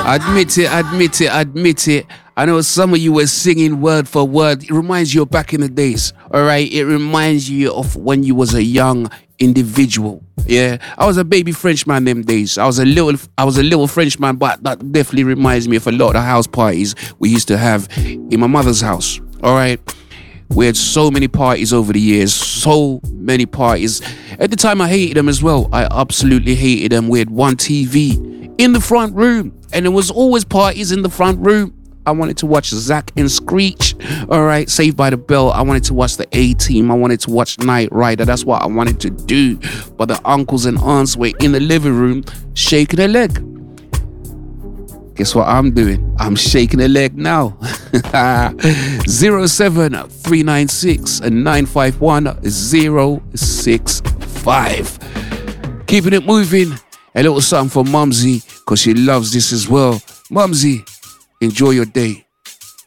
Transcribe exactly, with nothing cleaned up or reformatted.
Admit it, admit it, admit it. I know some of you were singing word for word. It reminds you of back in the days, all right? It reminds you of when you was a young individual. Yeah, I was a baby Frenchman them days. I was a little, I was a little Frenchman, but that definitely reminds me of a lot of house parties we used to have in my mother's house. All right, we had so many parties over the years, so many parties. At the time, I hated them as well. I absolutely hated them. We had one T V in the front room, and there was always parties in the front room. I wanted to watch Zack and Screech, all right, Saved by the Bell. I wanted to watch the A-Team. I wanted to watch Knight Rider. That's what I wanted to do. But the uncles and aunts were in the living room shaking their leg. Guess what I'm doing? I'm shaking a leg now. zero seven three nine six nine five one zero six five. Keeping it moving. A little something for Mumsy, because she loves this as well. Mumsy, enjoy your day.